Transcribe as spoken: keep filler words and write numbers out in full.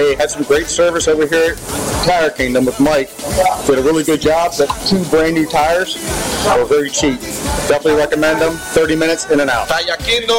They had some great service over here at Tire Kingdom with Mike. Did a really good job. The two brand new tires were very cheap. Definitely recommend them. thirty minutes in and out. Tire Kingdom.